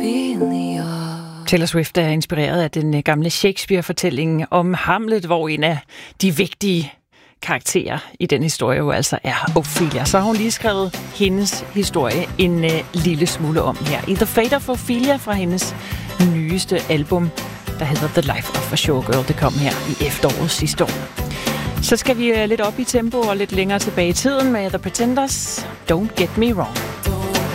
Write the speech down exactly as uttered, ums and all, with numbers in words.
Ophelia. Taylor Swift er inspireret af den gamle Shakespeare-fortælling om Hamlet, hvor en af de vigtige karakterer i den historie jo altså er Ophelia. Så har hun lige skrevet hendes historie en uh, lille smule om her. I The Fate of Ophelia fra hendes nyeste album, der hedder The Life of a Showgirl. Det kom her i efteråret sidste år. Så skal vi uh, lidt op i tempo og lidt længere tilbage i tiden med The Pretenders. Don't Get Me Wrong.